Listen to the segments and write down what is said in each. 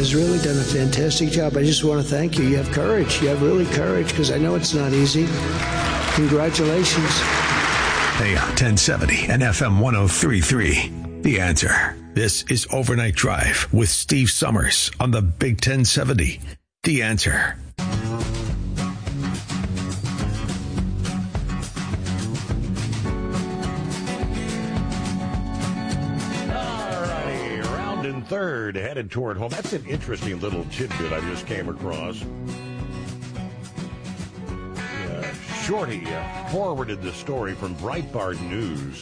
has really done a fantastic job. I just want to thank you. You have courage. You have really courage, because I know it's not easy. Congratulations. AM 1070 and FM 103.3. The Answer. This is Overnight Drive with Steve Summers on the Big 1070. The Answer. Third, headed toward home. That's an interesting little tidbit I just came across. Shorty forwarded the story from Breitbart News.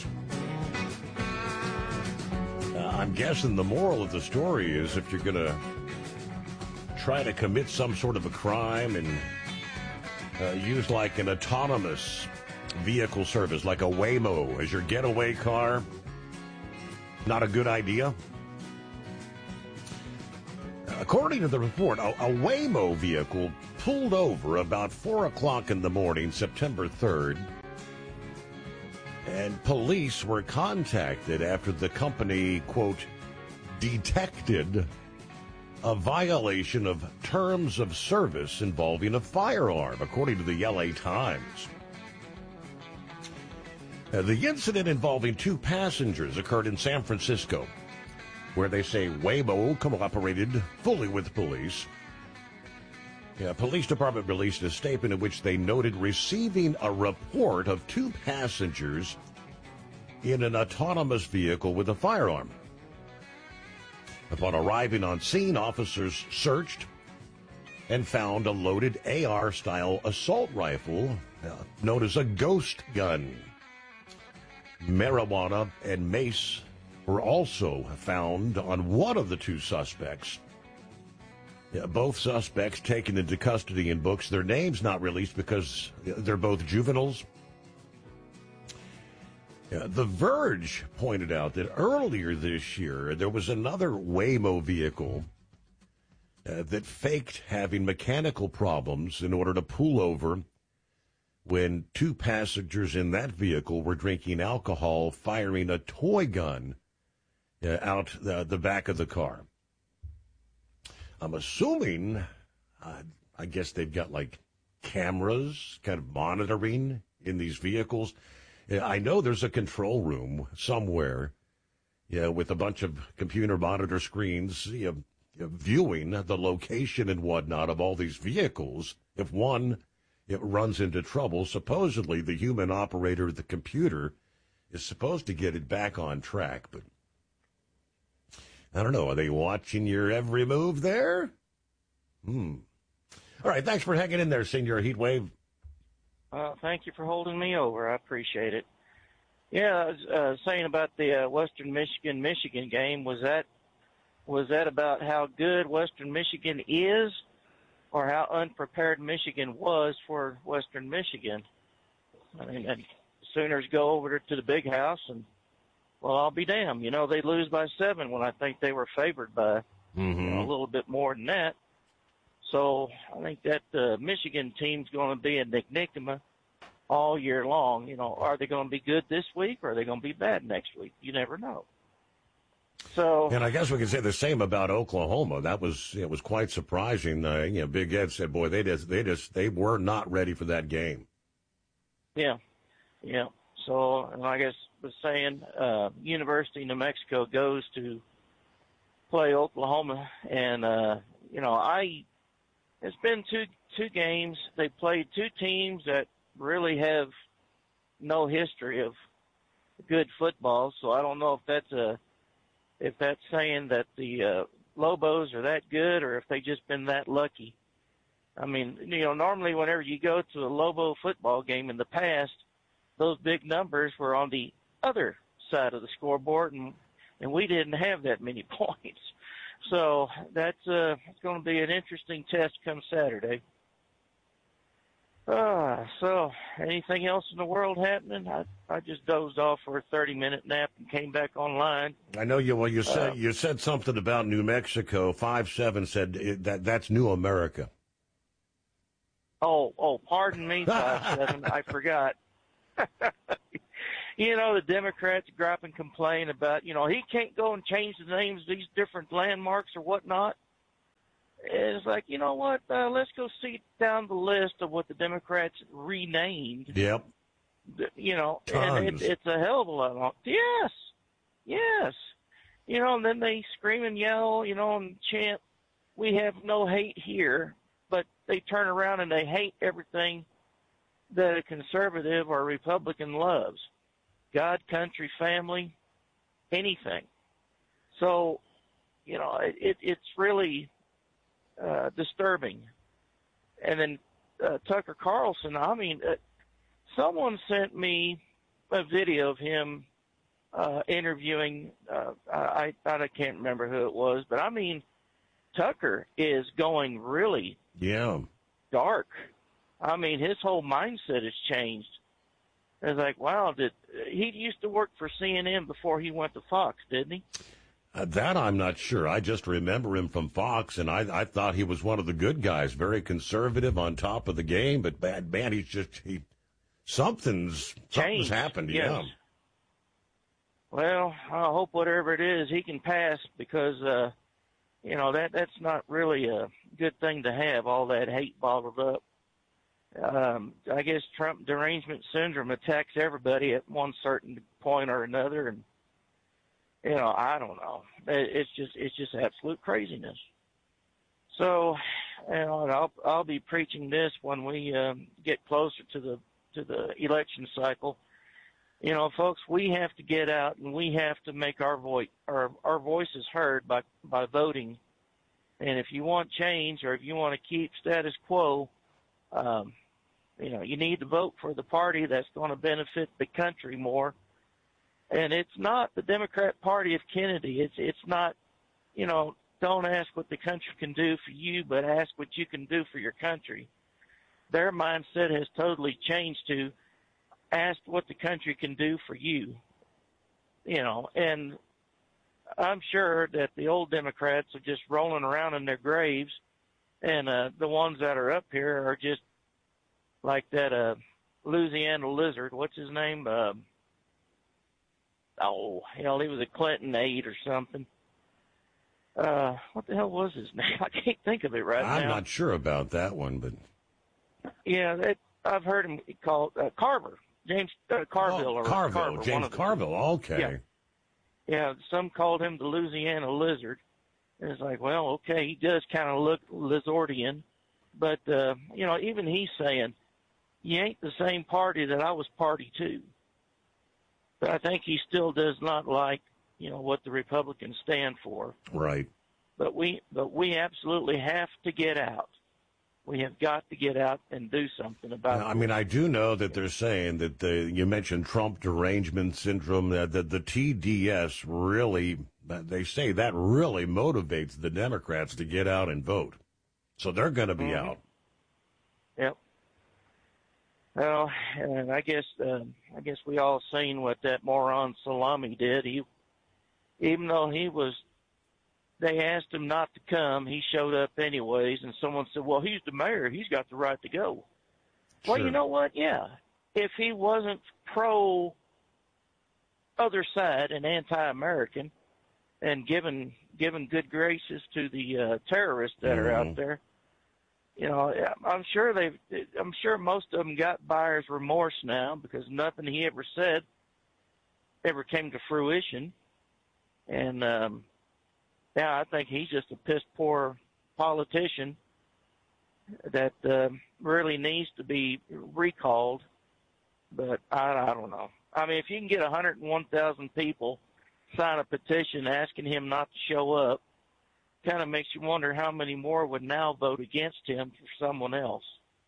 I'm guessing the moral of the story is if you're going to try to commit some sort of a crime and use like an autonomous vehicle service, like a Waymo as your getaway car, not a good idea. According to the report, a Waymo vehicle pulled over about 4 o'clock in the morning, September 3rd, and police were contacted after the company, quote, detected a violation of terms of service involving a firearm, according to the LA Times. The incident involving two passengers occurred in San Francisco, where they say Waymo cooperated fully with police. Police department released a statement in which they noted receiving a report of two passengers in an autonomous vehicle with a firearm. Upon arriving on scene, officers searched and found a loaded AR-style assault rifle known as a ghost gun. Marijuana and mace were also found on one of the two suspects. Both suspects taken into custody in books. Their names not released because they're both juveniles. The Verge pointed out that earlier this year, there was another Waymo vehicle that faked having mechanical problems in order to pull over when two passengers in that vehicle were drinking alcohol, firing a toy gun out the back of the car. I'm assuming, I guess they've got like cameras kind of monitoring in these vehicles. I know there's a control room somewhere, with a bunch of computer monitor screens, viewing the location and whatnot of all these vehicles. If one runs into trouble, supposedly the human operator of the computer is supposed to get it back on track, but I don't know. Are they watching your every move there? All right. Thanks for hanging in there, Senior Heatwave. Thank you for holding me over. I appreciate it. Yeah, I was saying about the Western Michigan game. Was that about how good Western Michigan is, or how unprepared Michigan was for Western Michigan? I mean, and Sooners go over to the big house and, well, I'll be damned. They lose by 7 when I think they were favored by a little bit more than that. So I think that Michigan team's going to be an enigma all year long. Are they going to be good this week, or are they going to be bad next week? You never know. So, and I guess we can say the same about Oklahoma. It was quite surprising. Big Ed said, "Boy, they were not ready for that game." Yeah. So, and I guess was saying, University of New Mexico goes to play Oklahoma, and it's been two games. They played two teams that really have no history of good football. So I don't know if that's saying that the Lobos are that good, or if they just been that lucky. I mean, normally whenever you go to a Lobo football game in the past, those big numbers were on the other side of the scoreboard, and we didn't have that many points. So that's it's going to be an interesting test come Saturday. So anything else in the world happening? I just dozed off for a 30-minute nap and came back online. I know you. Well, you said something about New Mexico. 5-7 said that's New America. Oh, pardon me, 5-7. I forgot. The Democrats gripe and complain about, he can't go and change the names of these different landmarks or whatnot. it's like, you know what? Let's go see down the list of what the Democrats renamed. Yep. You know, Tons. and it's a hell of a lot. Yes. You know, and then they scream and yell, you know, and chant, "We have no hate here," but they turn around and they hate everything that a conservative or Republican loves. God, country, family, anything. So, you know, it's really disturbing. And then Tucker Carlson, I mean, someone sent me a video of him interviewing, I can't remember who it was, but I mean, Tucker is going really dark. I mean, his whole mindset has changed. It's like, wow, he used to work for CNN before he went to Fox, didn't he? That I'm not sure. I just remember him from Fox, and I thought he was one of the good guys, very conservative, on top of the game. But man, something's happened. Yes. Yeah. Well, I hope whatever it is, he can pass, because you know, that's not really a good thing to have, all that hate bottled up. I guess Trump derangement syndrome attacks everybody at one certain point or another, and you know, I don't know. It's just absolute craziness. So, you know, I'll be preaching this when we get closer to the election cycle. You know, folks, we have to get out and we have to make our voices heard by voting. And if you want change, or if you want to keep status quo, you know, you need to vote for the party that's going to benefit the country more. And it's not the Democrat Party of Kennedy. It's not, you know, don't ask what the country can do for you, but ask what you can do for your country. Their mindset has totally changed to ask what the country can do for you. You know, and I'm sure that the old Democrats are just rolling around in their graves, and the ones that are up here are just like that Louisiana lizard. What's his name? Oh, hell, he was a Clinton aide or something. What the hell was his name? I can't think of it now. I'm not sure about that one, but yeah, I've heard him called Carver, James Carville. Carville, James Carville. Okay. Yeah, some called him the Louisiana lizard. And it's like, well, okay, he does kind of look lizardian, but you know, even he's saying, "You ain't the same party that I was party to." But I think he still does not like, you know, what the Republicans stand for. Right. But we absolutely have to get out. We have got to get out and do something about it. I mean, I do know that they're saying that you mentioned Trump derangement syndrome, that the TDS really, they say that really motivates the Democrats to get out and vote. So they're going to be out. Yep. Well, and I guess we all seen what that moron Salami did. Even though they asked him not to come, he showed up anyways, and someone said, "Well, he's the mayor, he's got the right to go." Sure. Well, you know what? Yeah, if he wasn't pro other side and anti-American and giving good graces to the terrorists that are out there, you know, I'm sure most of them got buyer's remorse now, because nothing he ever said ever came to fruition. And I think he's just a piss poor politician that really needs to be recalled. But I don't know. I mean, if you can get 101,000 people sign a petition asking him not to show up, kind of makes you wonder how many more would now vote against him for someone else.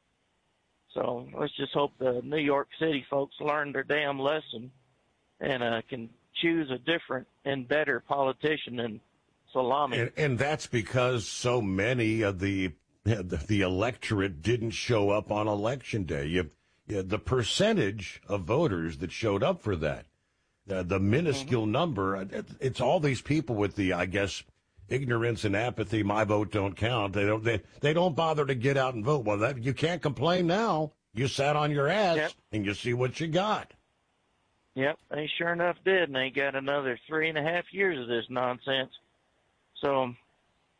So let's just hope the New York City folks learn their damn lesson and can choose a different and better politician than Salami. And that's because so many of the electorate didn't show up on Election Day. The percentage of voters that showed up for that, the minuscule number, it's all these people with the, I guess, ignorance and apathy. My vote don't count. They don't bother to get out and vote. Well, you can't complain now. You sat on your ass and you see what you got. Yep, they sure enough did, and they got another 3.5 years of this nonsense. So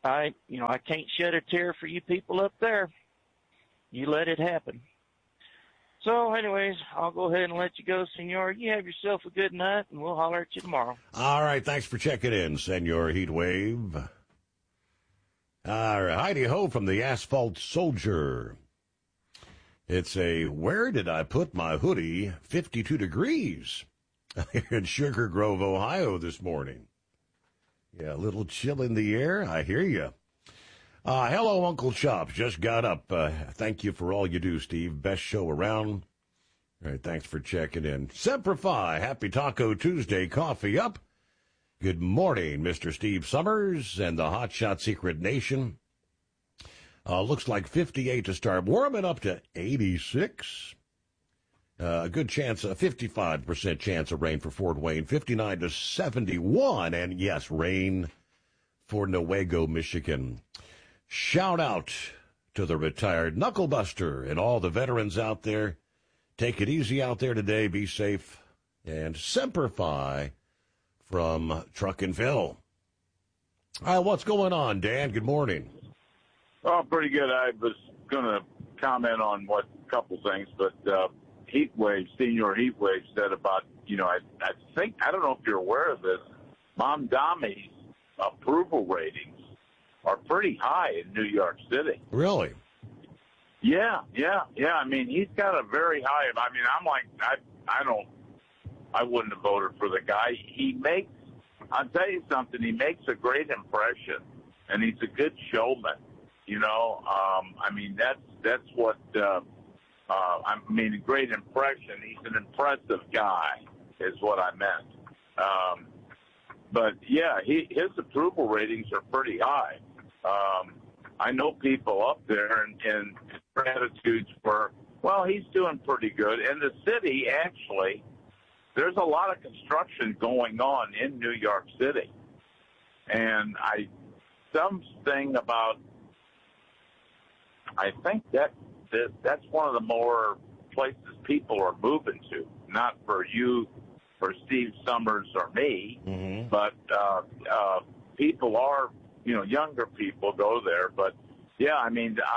I can't shed a tear for you people up there. You let it happen. So, anyways, I'll go ahead and let you go, Senor. You have yourself a good night, and we'll holler at you tomorrow. All right, thanks for checking in, Senor Heatwave. All right, Heidi Ho from the Asphalt Soldier. It's a, where did I put my hoodie? 52 degrees in Sugar Grove, Ohio this morning. Yeah, a little chill in the air. I hear you. Hello, Uncle Chops. Just got up. Thank you for all you do, Steve. Best show around. All right, thanks for checking in. Semper Fi, happy Taco Tuesday. Coffee up. Good morning, Mr. Steve Summers and the Hotshot Secret Nation. Looks like 58 to start. Warming up to 86. A good chance, a 55% chance of rain for Fort Wayne. 59 to 71. And yes, rain for Newaygo, Michigan. Shout out to the retired Knucklebuster and all the veterans out there. Take it easy out there today. Be safe. And Semper Fi from Truck and Phil. What's going on, Dan? Good morning. Oh, pretty good. I was going to comment on a couple things, but Senior Heatwave said about, I think, I don't know if you're aware of this, Mamdami's approval ratings are pretty high in New York City. Really? Yeah. I mean, he's got a very high, I'm like, I wouldn't have voted for the guy. I'll tell you something, he makes a great impression, and he's a good showman. That's what, a great impression. He's an impressive guy is what I meant. But yeah, his approval ratings are pretty high. I know people up there and their attitudes were, well, he's doing pretty good. In the city, actually, there's a lot of construction going on in New York City. And I think that's one of the more places people are moving to, not for you, for Steve Summers or me, but people are, younger people go there. But, yeah, I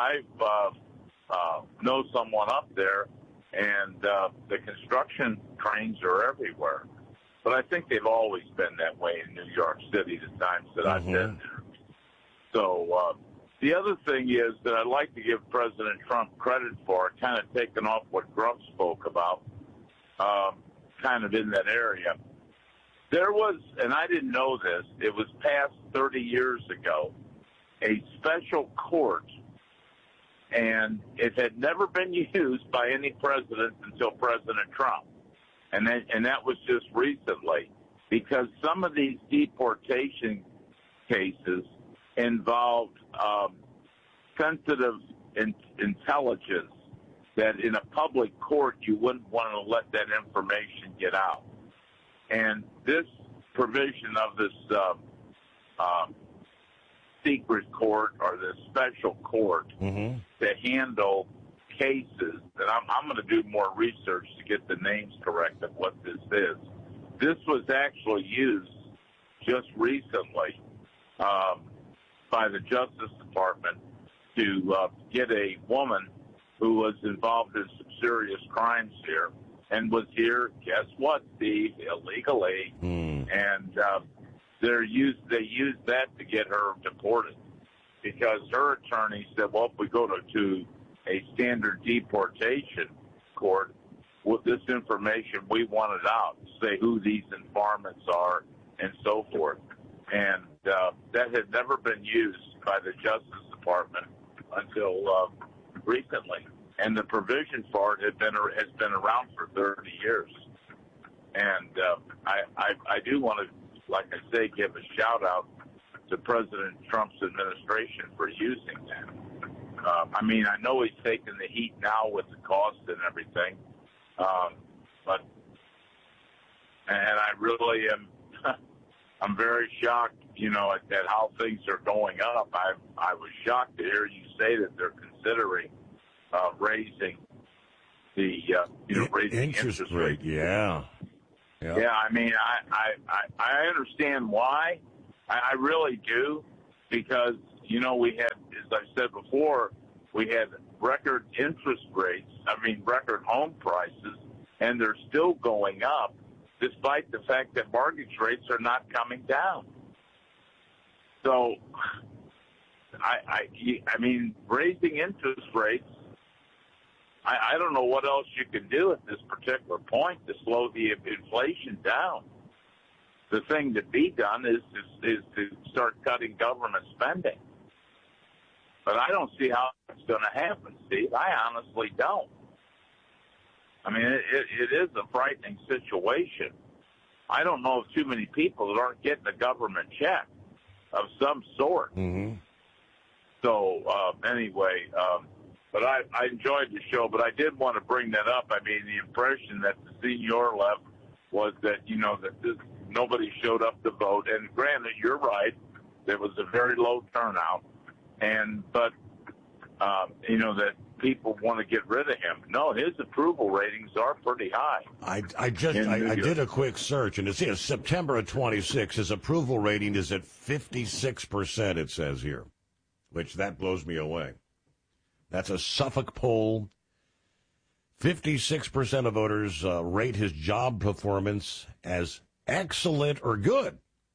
know someone up there, and the construction cranes are everywhere. But I think they've always been that way in New York City the times that I've been there. So the other thing is that I'd like to give President Trump credit for, kind of taking off what Gruff spoke about, kind of in that area. There was, and I didn't know this, it was passed 30 years ago, a special court, and it had never been used by any president until President Trump. And that was just recently, because some of these deportation cases involved sensitive intelligence that in a public court you wouldn't want to let that information get out. And this provision of this secret court or this special court to handle cases, and I'm going to do more research to get the names correct of what this is. This was actually used just recently by the Justice Department to get a woman who was involved in some serious crimes here and was here, guess what, Steve, illegally. And they used that to get her deported because her attorney said, well, if we go to a standard deportation court with this information, we want it out, say who these informants are and so forth. And that had never been used by the Justice Department until recently. And the provision for it has been around for 30 years. And I do want to, like I say, give a shout-out to President Trump's administration for using that. I know he's taking the heat now with the cost and everything, but I really am I'm very shocked, at how things are going up. I was shocked to hear you say that they're considering raising the raising interest rate. Yeah. I understand why. I really do, because we had, as I said before, we had record interest rates, record home prices, and they're still going up despite the fact that mortgage rates are not coming down. So, raising interest rates, I don't know what else you can do at this particular point to slow the inflation down. The thing to be done is to start cutting government spending. But I don't see how it's going to happen, Steve. I honestly don't. It is a frightening situation. I don't know of too many people that aren't getting a government check of some sort. Mm-hmm. So, but I enjoyed the show, but I did want to bring that up. The impression that the senior left was that, that nobody showed up to vote. And granted, you're right. There was a very low turnout. But that people want to get rid of him. No, his approval ratings are pretty high. I did a quick search, and it says September of 26, his approval rating is at 56%, it says here, which that blows me away. That's a Suffolk poll. 56% of voters rate his job performance as excellent or good.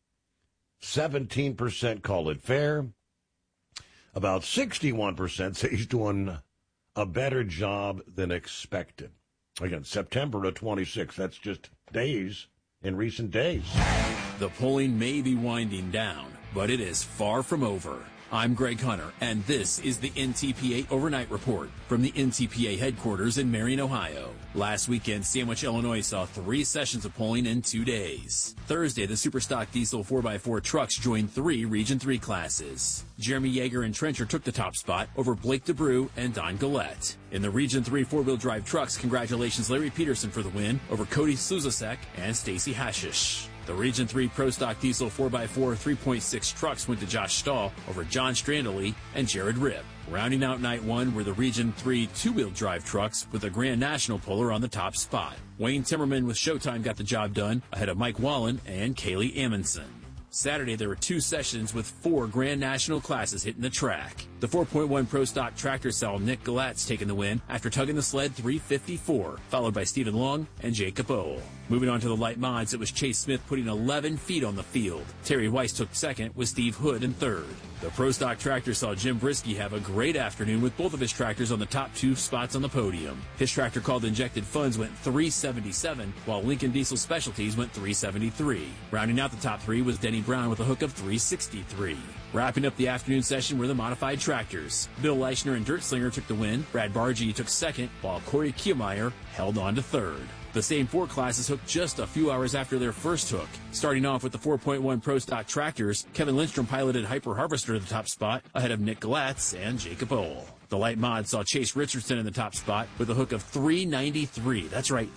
17% call it fair. About 61% say he's doing a better job than expected. Again, September of 26. That's just days in recent days. The polling may be winding down, but it is far from over. I'm Greg Hunter, and this is the NTPA Overnight Report from the NTPA headquarters in Marion, Ohio. Last weekend, Sandwich, Illinois saw 3 sessions of polling in 2 days. Thursday, the Superstock Diesel 4x4 trucks joined 3 Region 3 classes. Jeremy Yeager and Trencher took the top spot over Blake DeBrew and Don Gillette. In the Region 3 four-wheel drive trucks, congratulations Larry Peterson for the win over Cody Sluzasek and Stacy Hashish. The Region 3 Pro Stock Diesel 4x4 3.6 trucks went to Josh Stahl over John Strandley and Jared Ripp. Rounding out Night 1 were the Region 3 two-wheel drive trucks with the Grand National puller on the top spot. Wayne Timmerman with Showtime got the job done ahead of Mike Wallen and Kaylee Amundsen. Saturday, there were 2 sessions with 4 Grand National classes hitting the track. The 4.1 Pro Stock tractor saw Nick Galatz taking the win after tugging the sled 354, followed by Stephen Long and Jacob Ohl. Moving on to the light mods, it was Chase Smith putting 11 feet on the field. Terry Weiss took second with Steve Hood in third. The Pro Stock tractor saw Jim Brisky have a great afternoon with both of his tractors on the top 2 spots on the podium. His tractor called Injected Funds went 377, while Lincoln Diesel Specialties went 373. Rounding out the top 3 was Denny Brown with a hook of 363. Wrapping up the afternoon session were the modified tractors. Bill Leichner and Dirt Slinger took the win. Brad Bargee took second, while Corey Kiermeyer held on to third. The same 4 classes hooked just a few hours after their first hook. Starting off with the 4.1 Pro Stock tractors, Kevin Lindstrom piloted Hyper Harvester to the top spot ahead of Nick Galatz and Jacob Ohl. The light mod saw Chase Richardson in the top spot with a hook of 393. That's right,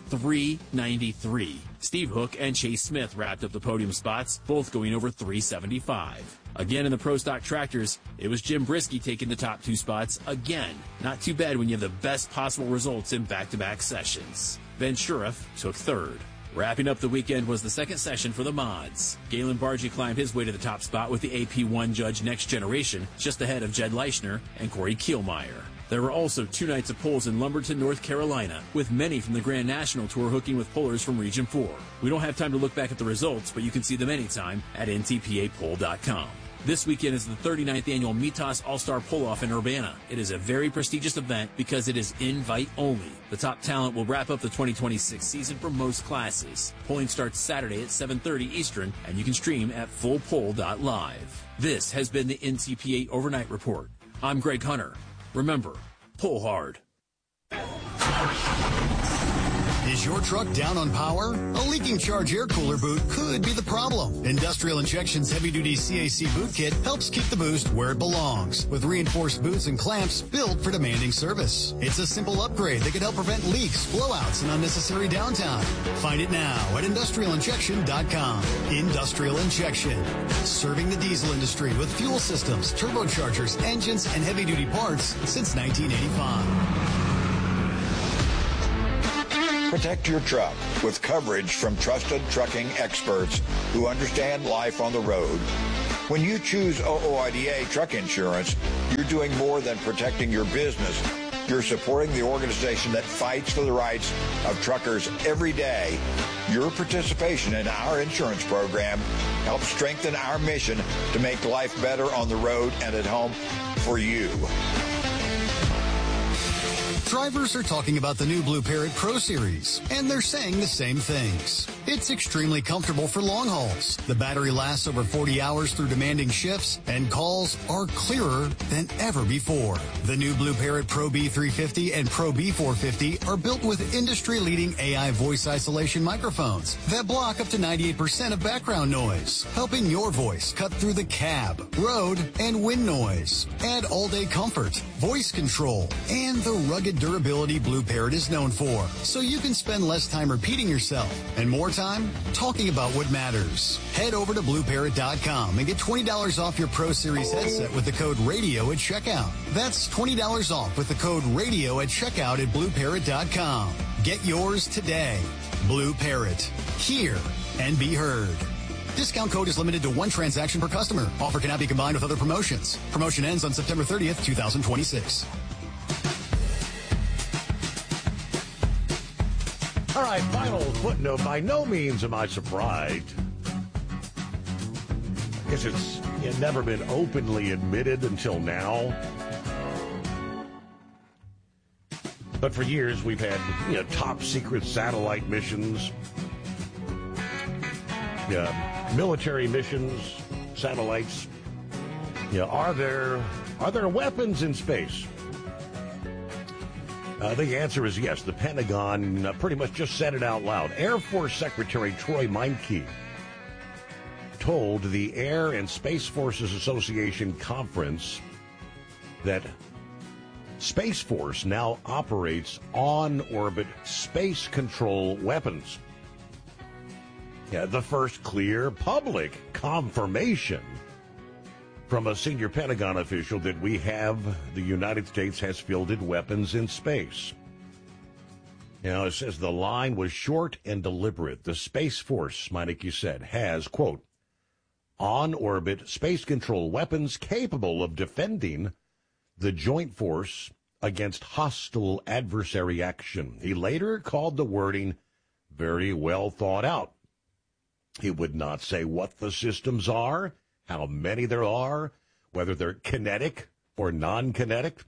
393. Steve Hook and Chase Smith wrapped up the podium spots, both going over 375. Again, in the Pro Stock tractors, it was Jim Brisky taking the top 2 spots again. Not too bad when you have the best possible results in back-to-back sessions. Ben Sheriff took third. Wrapping up the weekend was the second session for the mods. Galen Bargee climbed his way to the top spot with the AP1 Judge Next Generation, just ahead of Jed Leichner and Corey Kielmeyer. There were also 2 nights of polls in Lumberton, North Carolina, with many from the Grand National Tour hooking with pullers from Region 4. We don't have time to look back at the results, but you can see them anytime at ntpapoll.com. This weekend is the 39th annual Mitas All-Star Pull-Off in Urbana. It is a very prestigious event because it is invite only. The top talent will wrap up the 2026 season for most classes. Polling starts Saturday at 7:30 Eastern, and you can stream at fullpoll.live. This has been the NTPA Overnight Report. I'm Greg Hunter. Remember, pull hard. Is your truck down on power? A leaking charge air cooler boot could be the problem. Industrial Injection's heavy-duty CAC boot kit helps keep the boost where it belongs, with reinforced boots and clamps built for demanding service. It's a simple upgrade that can help prevent leaks, blowouts, and unnecessary downtime. Find it now at industrialinjection.com. Industrial Injection, serving the diesel industry with fuel systems, turbochargers, engines, and heavy-duty parts since 1985. Protect your truck with coverage from trusted trucking experts who understand life on the road. When you choose OOIDA truck insurance, you're doing more than protecting your business. You're supporting the organization that fights for the rights of truckers every day. Your participation in our insurance program helps strengthen our mission to make life better on the road and at home for you. Drivers are talking about the new Blue Parrot Pro Series, and they're saying the same things. It's extremely comfortable for long hauls. The battery lasts over 40 hours through demanding shifts, and calls are clearer than ever before. The new Blue Parrot Pro B350 and Pro B450 are built with industry-leading AI voice isolation microphones that block up to 98% of background noise, helping your voice cut through the cab, road, and wind noise. Add all-day comfort, voice control, and the rugged durability Blue Parrot is known for, so you can spend less time repeating yourself and more time talking about what matters. Head over to BlueParrot.com and get $20 off your Pro Series headset with the code RADIO at checkout. That's $20 off with the code RADIO at checkout at BlueParrot.com. Get yours today. Blue Parrot. Hear and be heard. Discount code is limited to one transaction per customer. Offer cannot be combined with other promotions. Promotion ends on September 30th, 2026. All right, final footnote. By no means am I surprised. I guess it's never been openly admitted until now. But for years, we've had top secret satellite missions, military missions, satellites. Are there weapons in space? The answer is yes. The Pentagon pretty much just said it out loud. Air Force Secretary Troy Meinke told the Air and Space Forces Association conference that Space Force now operates on-orbit space control weapons. The first clear public confirmation from a senior Pentagon official that the United States has fielded weapons in space. It says the line was short and deliberate. The Space Force, Meineke said, has, quote, on-orbit space control weapons capable of defending the joint force against hostile adversary action. He later called the wording very well thought out. He would not say what the systems are, how many there are, whether they're kinetic or non-kinetic.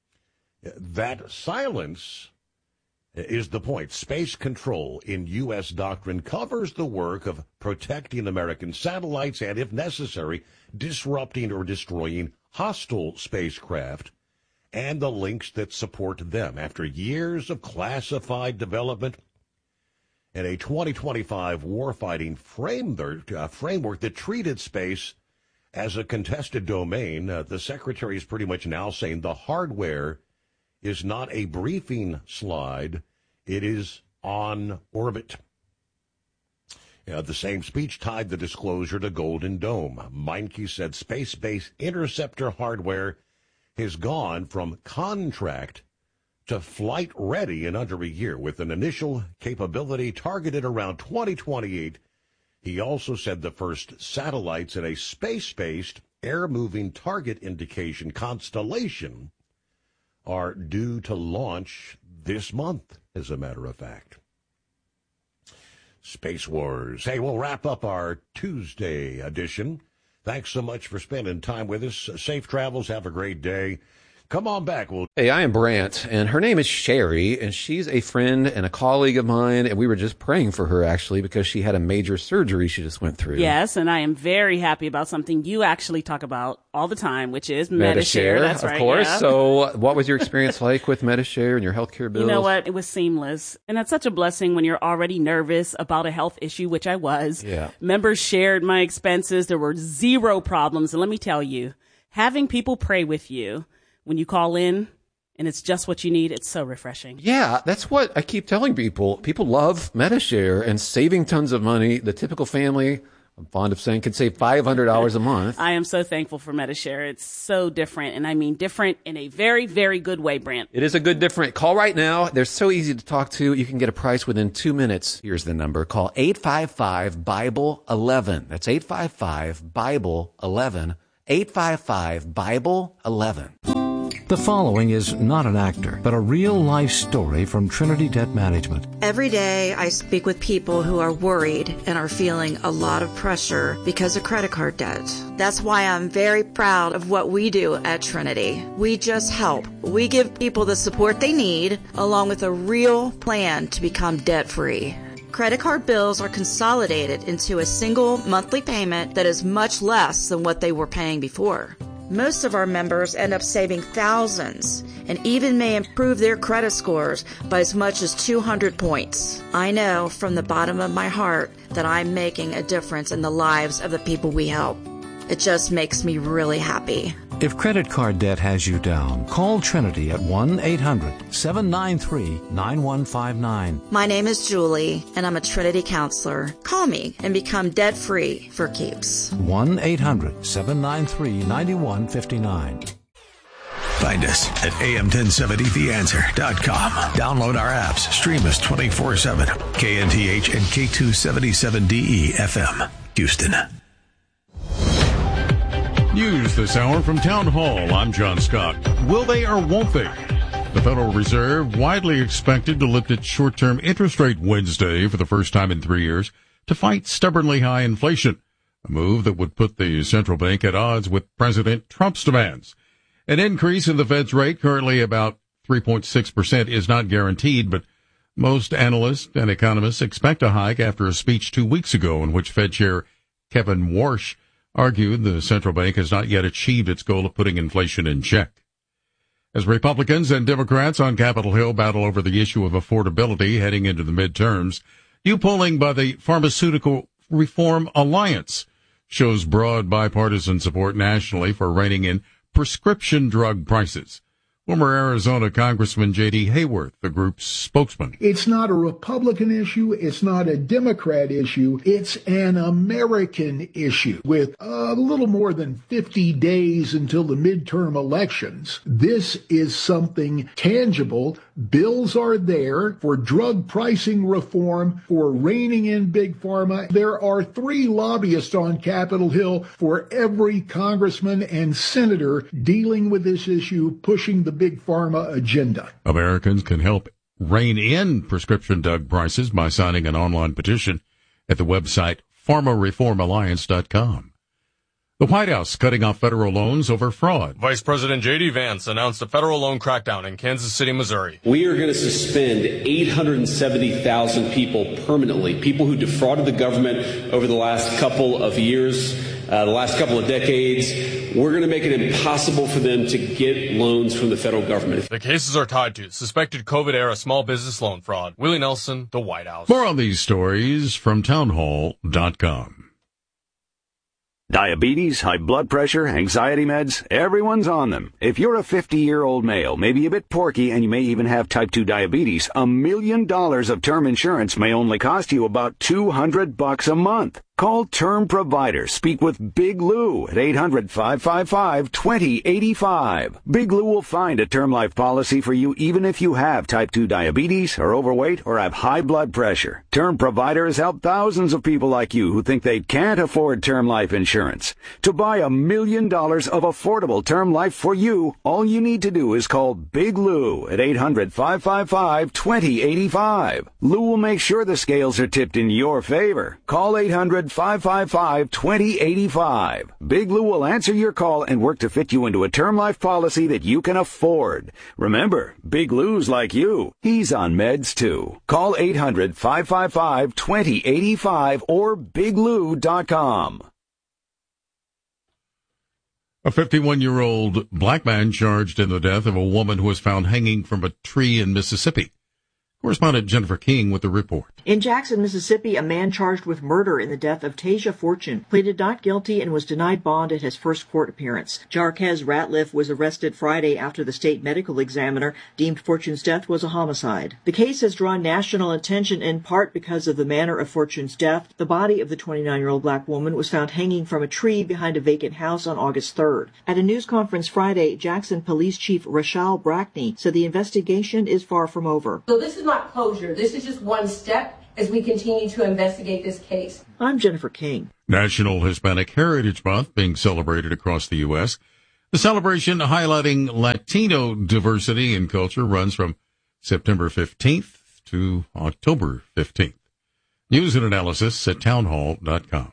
That silence is the point. Space control in U.S. doctrine covers the work of protecting American satellites and, if necessary, disrupting or destroying hostile spacecraft and the links that support them. After years of classified development and a 2025 warfighting framework that treated space as a contested domain, the Secretary is pretty much now saying the hardware is not a briefing slide. It is on orbit. The same speech tied the disclosure to Golden Dome. Meinke said space-based interceptor hardware has gone from contract to flight ready in under a year, with an initial capability targeted around 2028. He also said the first satellites in a space-based air-moving target indication constellation are due to launch this month, as a matter of fact. Space Wars. Hey, we'll wrap up our Tuesday edition. Thanks so much for spending time with us. Safe travels. Have a great day. Come on back. Hey, I am Brant, and her name is Sherry, and she's a friend and a colleague of mine, and we were just praying for her, actually, because she had a major surgery she just went through. Yes, and I am very happy about something you actually talk about all the time, which is Medi-Share. That's right, of course. Yeah. So what was your experience like with Medi-Share and your healthcare bills? You know what? It was seamless. And that's such a blessing when you're already nervous about a health issue, which I was. Yeah. Members shared my expenses. There were zero problems. And let me tell you, having people pray with you when you call in and it's just what you need, it's so refreshing. Yeah, that's what I keep telling people. People love Medi-Share and saving tons of money. The typical family I'm fond of saying, can save $500 a month. I am so thankful for Medi-Share. It's so different, and I mean different in a very, very good way, Brant. It is a good different. Call right now. They're so easy to talk to. You can get a price within 2 minutes. Here's the number. Call 855-BIBLE-11. That's 855-BIBLE-11. 855-BIBLE-11. The following is not an actor, but a real-life story from Trinity Debt Management. Every day I speak with people who are worried and are feeling a lot of pressure because of credit card debt. That's why I'm very proud of what we do at Trinity. We just help. We give people the support they need, along with a real plan to become debt-free. Credit card bills are consolidated into a single monthly payment that is much less than what they were paying before. Most of our members end up saving thousands and even may improve their credit scores by as much as 200 points. I know from the bottom of my heart that I'm making a difference in the lives of the people we help. It just makes me really happy. If credit card debt has you down, call Trinity at 1-800-793-9159. My name is Julie, and I'm a Trinity counselor. Call me and become debt-free for keeps. 1-800-793-9159. Find us at am1070theanswer.com. Download our apps. Stream us 24/7. KNTH and K277DE FM, Houston. News this hour from Town Hall. I'm John Scott. Will they or won't they? The Federal Reserve widely expected to lift its short-term interest rate Wednesday for the first time in 3 years to fight stubbornly high inflation, a move that would put the central bank at odds with President Trump's demands. An increase in the Fed's rate, currently about 3.6%, is not guaranteed, but most analysts and economists expect a hike after a speech 2 weeks ago in which Fed Chair Kevin Warsh argued the central bank has not yet achieved its goal of putting inflation in check. As Republicans and Democrats on Capitol Hill battle over the issue of affordability heading into the midterms, new polling by the Pharmaceutical Reform Alliance shows broad bipartisan support nationally for reining in prescription drug prices. Former Arizona Congressman J.D. Hayworth, the group's spokesman. It's not a Republican issue. It's not a Democrat issue. It's an American issue. With a little more than 50 days until the midterm elections, this is something tangible. Bills are there for drug pricing reform, for reining in Big Pharma. There are 3 lobbyists on Capitol Hill for every congressman and senator dealing with this issue, pushing the Big Pharma agenda. Americans can help rein in prescription drug prices by signing an online petition at the website pharmareformalliance.com. The White House cutting off federal loans over fraud. Vice President J.D. Vance announced a federal loan crackdown in Kansas City, Missouri. We are going to suspend 870,000 people permanently, people who defrauded the government over the last couple of years, the last couple of decades. We're going to make it impossible for them to get loans from the federal government. The cases are tied to suspected COVID-era small business loan fraud. Willie Nelson, The White House. More on these stories from townhall.com. Diabetes, high blood pressure, anxiety meds, everyone's on them. If you're a 50-year-old male, maybe a bit porky, and you may even have type 2 diabetes, $1 million of term insurance may only cost you about $200 a month. Call Term Provider. Speak with Big Lou at 800-555-2085. Big Lou will find a term life policy for you even if you have type 2 diabetes, are overweight, or have high blood pressure. Term Provider has helped thousands of people like you who think they can't afford term life insurance. To buy $1 million of affordable term life for you, all you need to do is call Big Lou at 800-555-2085. Lou will make sure the scales are tipped in your favor. Call 800-555-2085. Big Lou will answer your call and work to fit you into a term life policy that you can afford. Remember, Big Lou's like you. He's on meds too. Call 800-555-2085 or biglou.com. A 51-year-old black man charged in the death of a woman who was found hanging from a tree in Mississippi. Correspondent Jennifer King with the report. In Jackson, Mississippi, a man charged with murder in the death of Tasia Fortune pleaded not guilty and was denied bond at his first court appearance. Jarquez Ratliff was arrested Friday after the state medical examiner deemed Fortune's death was a homicide. The case has drawn national attention in part because of the manner of Fortune's death. The body of the 29-year-old black woman was found hanging from a tree behind a vacant house on August 3rd. At a news conference Friday, Jackson Police Chief Rachel Brackney said the investigation is far from over. So this is not closure. This is just one step as we continue to investigate this case. I'm Jennifer King. National Hispanic Heritage Month being celebrated across the U.S. The celebration highlighting Latino diversity in culture runs from September 15th to October 15th. News and analysis at townhall.com.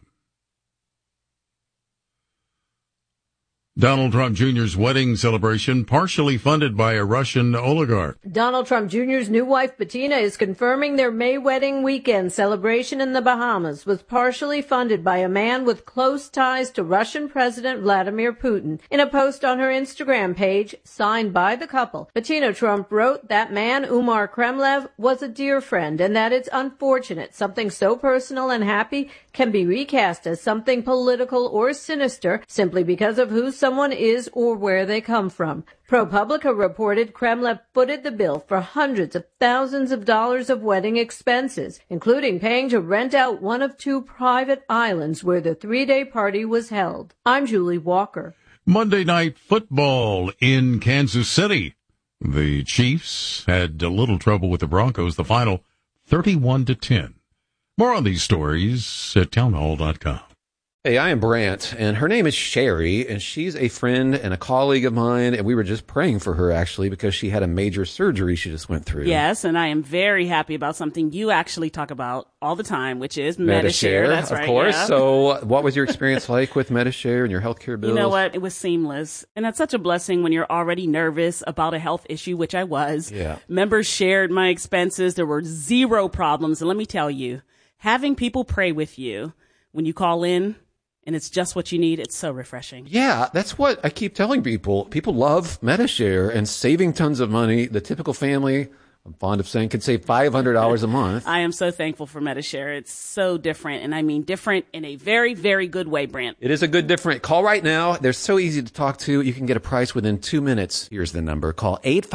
Donald Trump Jr.'s wedding celebration partially funded by a Russian oligarch. Donald Trump Jr.'s new wife, Bettina, is confirming their May wedding weekend celebration in the Bahamas was partially funded by a man with close ties to Russian President Vladimir Putin. In a post on her Instagram page, signed by the couple, Bettina Trump wrote that man, Umar Kremlev, was a dear friend and that it's unfortunate something so personal and happy can be recast as something political or sinister simply because of who someone is or where they come from. ProPublica reported Kremlev footed the bill for hundreds of thousands of dollars of wedding expenses, including paying to rent out one of two private islands where the three-day party was held. I'm Julie Walker. Monday Night Football in Kansas City. The Chiefs had a little trouble with the Broncos. The final 31-10. More on these stories at townhall.com. Hey, I am Brant, and her name is Sherry, and she's a friend and a colleague of mine, and we were just praying for her, actually, because she had a major surgery she just went through. Yes, and I am very happy about something you actually talk about all the time, which is Medi-Share. That's right, of course. Yeah. So what was your experience like with Medi-Share and your healthcare bills? You know what? It was seamless. And that's such a blessing when you're already nervous about a health issue, which I was. Yeah. Members shared my expenses. There were zero problems. And let me tell you, having people pray with you when you call in, and it's just what you need. It's so refreshing. Yeah, that's what I keep telling people. People love Medi-Share and saving tons of money. The typical family, I'm fond of saying, could save $500 a month. I am so thankful for Medi-Share. It's so different, and I mean different in a very, very good way, Brant. It is a good different. Call right now. They're so easy to talk to. You can get a price within 2 minutes. Here's the number. Call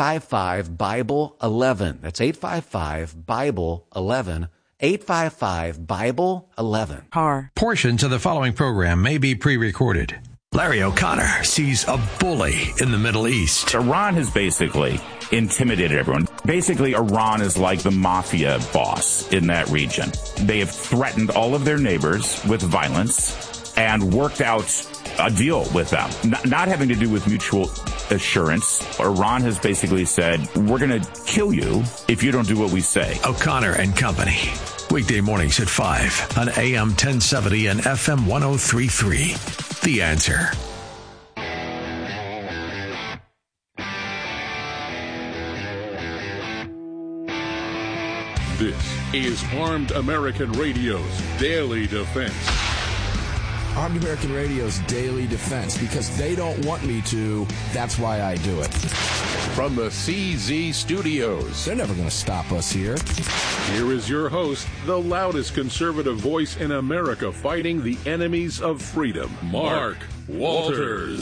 855-BIBLE-11. That's 855-BIBLE-11. 855-BIBLE-11. Car. Portions of the following program may be pre-recorded. Larry O'Connor sees a bully in the Middle East. Iran has basically intimidated everyone. Basically, Iran is like the mafia boss in that region. They have threatened all of their neighbors with violence and worked out a deal with them, not having to do with mutual assurance. Iran has basically said, we're going to kill you if you don't do what we say. O'Connor and Company. Weekday mornings at 5 on AM 1070 and FM 103.3. The Answer. This is Armed American Radio's Daily Defense. Armed American Radio's Daily Defense, because they don't want me to, that's why I do it. From the CZ Studios. They're never going to stop us here. Here is your host, the loudest conservative voice in America fighting the enemies of freedom, Mark Walters.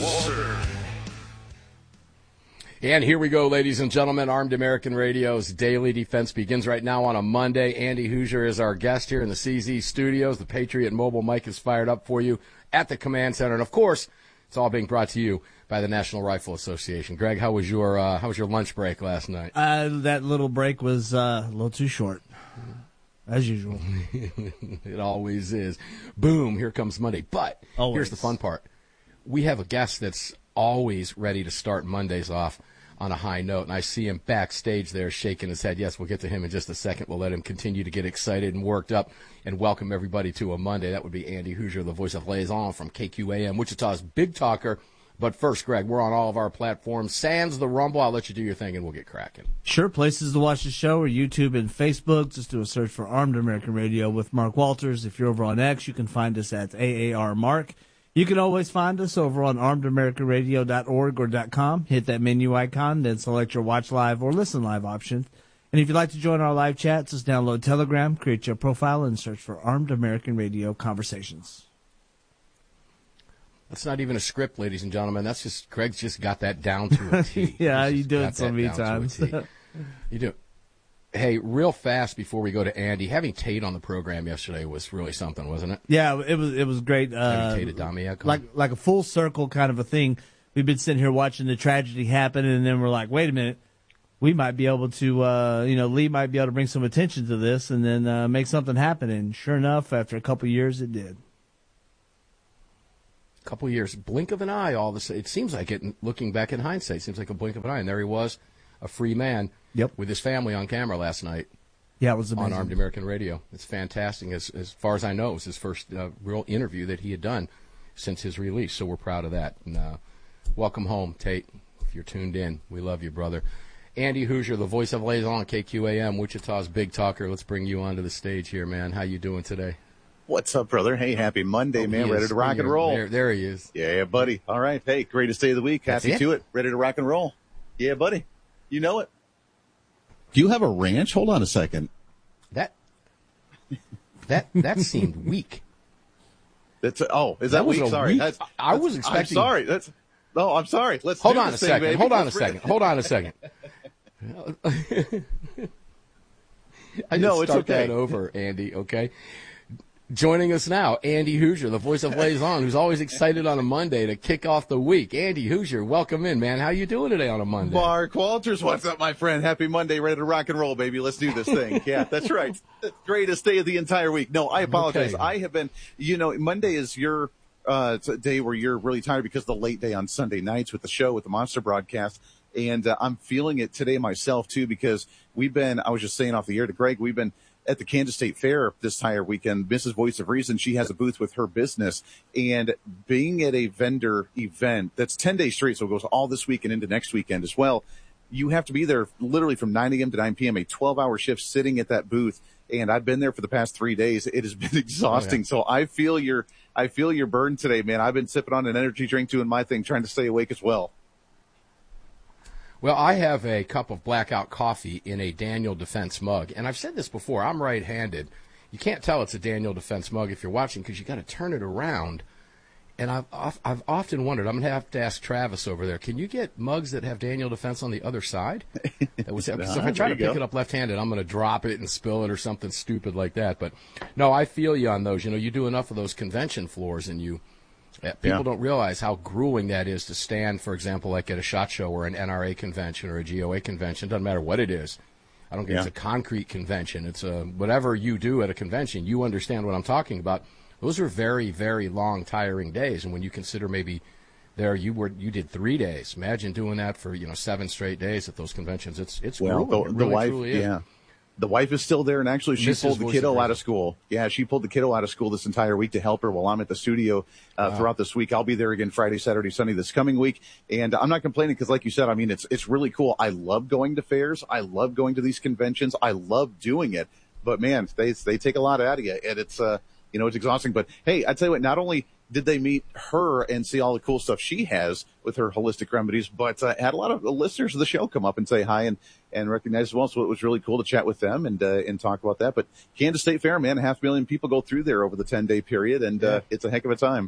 And here we go, ladies and gentlemen. Armed American Radio's Daily Defense begins right now on a Monday. Andy Hoosier is our guest here in the CZ Studios. The Patriot Mobile mic is fired up for you at the Command Center. And, of course, it's all being brought to you by the National Rifle Association. Greg, how was your lunch break last night? That little break was a little too short, as usual. It always is. Boom, here comes Monday. But Here's the fun part. We have a guest that's always ready to start Mondays off on a high note, and I see him backstage there shaking his head. Yes, we'll get to him in just a second. We'll let him continue to get excited and worked up and welcome everybody to a Monday. That would be Andy Hoosier, the voice of Liaison from KQAM, Wichita's Big Talker. But first, Greg, we're on all of our platforms. Sans the Rumble, I'll let you do your thing, and we'll get cracking. Sure, places to watch the show are YouTube and Facebook. Just do a search for Armed American Radio with Mark Walters. If you're over on X, you can find us at AAR Mark. You can always find us over on armedamericanradio.org or .com. Hit that menu icon, then select your watch live or listen live option. And if you'd like to join our live chats, just download Telegram, create your profile, and search for Armed American Radio Conversations. That's not even a script, ladies and gentlemen. That's just Craig's just got that down to a T. Yeah, you do it so many times. You do. Hey, real fast before we go to Andy, having Tate on the program yesterday was really something, wasn't it? Yeah, it was great. Having Tate Adamiak on. like a full circle kind of a thing. We've been sitting here watching the tragedy happen, and then we're like, wait a minute. We might be able to, Lee might be able to bring some attention to this and then make something happen. And sure enough, after a couple of years, it did. A couple of years, blink of an eye, all of a sudden. It seems like it, looking back in hindsight, seems like a blink of an eye. And there he was, a free man with his family on camera last night. Yeah, it was amazing. On Armed American Radio. It's fantastic. As far as I know, it was his first real interview that he had done since his release. So we're proud of that. And welcome home, Tate, if you're tuned in. We love you, brother. Andy Hoosier, the voice of Liaison, KQAM, Wichita's Big Talker. Let's bring you onto the stage here, man. How you doing today? What's up, brother? Hey, happy Monday, man. Ready to rock and roll. There he is. Yeah, buddy. All right. Hey, greatest day of the week. Happy to it. Ready to rock and roll. Yeah, buddy. You know it. Do you have a ranch? Hold on a second. That seemed weak. Is that weak? Sorry. I was expecting. I'm sorry. I'm sorry. Let's hold on a second. Hold on a second. Hold on a second. No, it's okay. That over, Andy. Okay. Joining us now, Andy Hoosier, the voice of Liaison, who's always excited on a Monday to kick off the week. Andy Hoosier, welcome in, man. How you doing today on a Monday? Mark Walters, what's up, my friend? Happy Monday, ready to rock and roll, baby. Let's do this thing. Yeah, that's right. The greatest day of the entire week. No, I apologize. Okay. I have been, Monday is your it's a day where you're really tired because of the late day on Sunday nights with the show, with the Monster broadcast. And I'm feeling it today myself, too, because I was just saying off the air to Greg, we've been at the Kansas State Fair this entire weekend. Mrs. Voice of Reason, she has a booth with her business. And being at a vendor event that's 10 days straight, so it goes all this week and into next weekend as well, you have to be there literally from 9 a.m. to 9 p.m., a 12-hour shift sitting at that booth. And I've been there for the past 3 days. It has been exhausting. Oh, yeah. So I feel your burden today, man. I've been sipping on an energy drink, doing my thing, trying to stay awake as well. Well, I have a cup of blackout coffee in a Daniel Defense mug. And I've said this before, I'm right-handed. You can't tell it's a Daniel Defense mug if you're watching because you got to turn it around. And I've often wondered, I'm going to have to ask Travis over there, can you get mugs that have Daniel Defense on the other side? Because if I try to pick it up left-handed, I'm going to drop it and spill it or something stupid like that. But, no, I feel you on those. You do enough of those convention floors and people don't realize how grueling that is to stand, for example, like at a SHOT Show or an NRA convention or a GOA convention. It doesn't matter what it is. I don't care if it's a concrete convention. It's whatever you do at a convention, you understand what I'm talking about. Those are very, very long, tiring days. And when you consider maybe you did 3 days. Imagine doing that for 7 straight days at those conventions. It's grueling. The wife, truly is. The wife is still there, and actually she pulled the kiddo out of school. Yeah, she pulled the kiddo out of school this entire week to help her while I'm at the studio throughout this week. I'll be there again Friday, Saturday, Sunday this coming week. And I'm not complaining because, like you said, I mean, it's really cool. I love going to fairs. I love going to these conventions. I love doing it. But, man, they take a lot out of you, and it's it's exhausting. But, hey, I tell you what, not only did they meet her and see all the cool stuff she has with her holistic remedies, but had a lot of listeners of the show come up and say hi and recognize as well. So it was really cool to chat with them and talk about that. But Kansas State Fair, man, 500,000 people go through there over the 10-day period, and it's a heck of a time.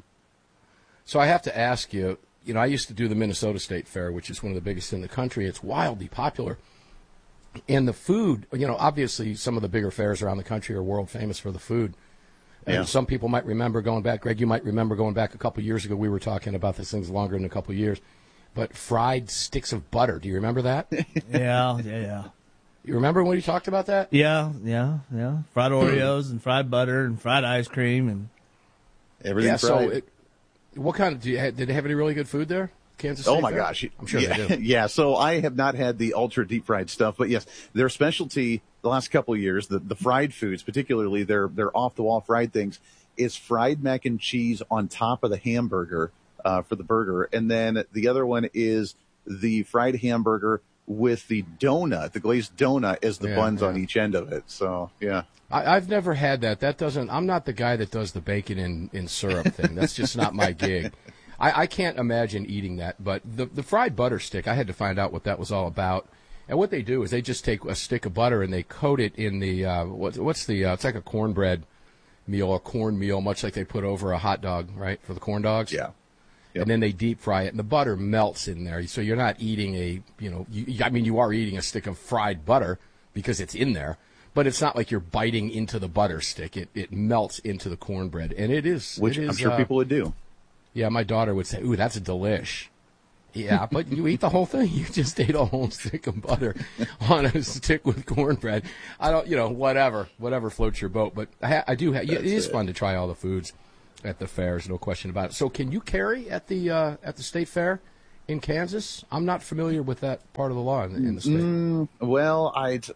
So I have to ask you, I used to do the Minnesota State Fair, which is one of the biggest in the country. It's wildly popular. And the food, obviously some of the bigger fairs around the country are world famous for the food. And some people might remember going back, Greg, you might remember going back a couple of years ago. We were talking about these things longer than a couple of years. But fried sticks of butter, do you remember that? Yeah. You remember when we talked about that? Yeah. Fried Oreos and fried butter and fried ice cream and everything fried. So what kind of, did they have any really good food there? Kansas State Oh my Fair? gosh. I'm sure they do. Yeah, so I have not had the ultra deep fried stuff, but yes, their specialty the last couple of years, the fried foods, particularly their off the wall fried things, is fried mac and cheese on top of the hamburger for the burger. And then the other one is the fried hamburger with the donut, the glazed donut as the buns on each end of it. So, yeah. I've never had that. I'm not the guy that does the bacon in syrup thing. That's just not my gig. I can't imagine eating that, but the fried butter stick, I had to find out what that was all about. And what they do is they just take a stick of butter and they coat it in the it's like a cornbread meal or cornmeal, much like they put over a hot dog, right, for the corn dogs. Yeah. Yep. And then they deep fry it, and the butter melts in there. So you're not eating you are eating a stick of fried butter because it's in there, but it's not like you're biting into the butter stick. It melts into the cornbread, and which I'm sure people would do. Yeah, my daughter would say, "Ooh, that's a delish." Yeah, but you eat the whole thing. You just ate a whole stick of butter on a stick with cornbread. I don't, whatever floats your boat. But I do. It is fun to try all the foods at the fairs, no question about it. So, can you carry at the state fair in Kansas? I'm not familiar with that part of the law in the state. Well,